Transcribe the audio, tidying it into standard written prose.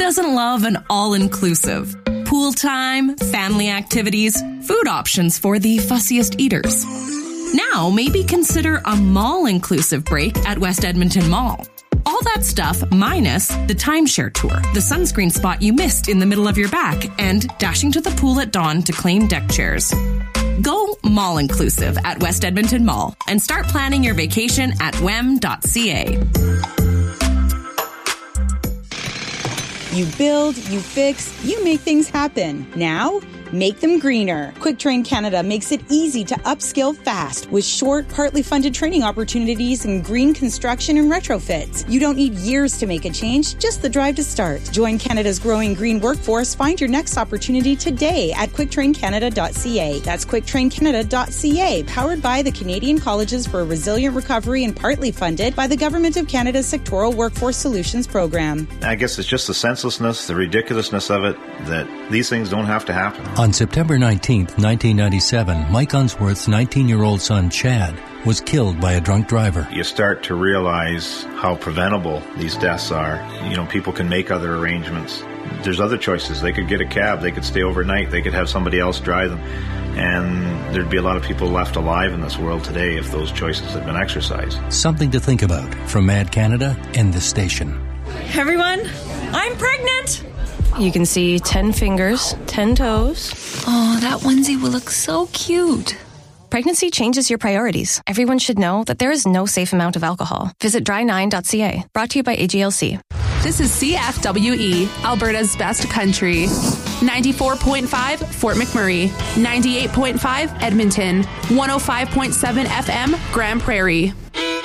doesn't love an all-inclusive? Pool time, family activities, food options for the fussiest eaters. Now, maybe consider a mall-inclusive break at West Edmonton Mall. All that stuff minus the timeshare tour, the sunscreen spot you missed in the middle of your back, and dashing to the pool at dawn to claim deck chairs. Go mall-inclusive at West Edmonton Mall and start planning your vacation at wem.ca. You build, you fix, you make things happen. Now, make them greener. QuickTrain Canada makes it easy to upskill fast with short, partly funded training opportunities in green construction and retrofits. You don't need years to make a change, just the drive to start. Join Canada's growing green workforce. Find your next opportunity today at quicktraincanada.ca. That's quicktraincanada.ca, powered by the Canadian Colleges for a Resilient Recovery and partly funded by the Government of Canada's Sectoral Workforce Solutions Program. I guess it's just the senselessness, the ridiculousness of it, that these things don't have to happen. On September 19, 1997, Mike Unsworth's 19-year-old son, Chad, was killed by a drunk driver. You start to realize how preventable these deaths are. You know, people can make other arrangements. There's other choices. They could get a cab. They could stay overnight. They could have somebody else drive them. And there'd be a lot of people left alive in this world today if those choices had been exercised. Something to think about from Mad Canada and this station. Everyone, I'm pregnant! You can see 10 fingers, 10 toes. Oh, that onesie will look so cute. Pregnancy changes your priorities. Everyone should know that there is no safe amount of alcohol. Visit dry9.ca. Brought to you by AGLC. This is CFWE, Alberta's best country. 94.5 Fort McMurray, 98.5 Edmonton, 105.7 FM Grand Prairie.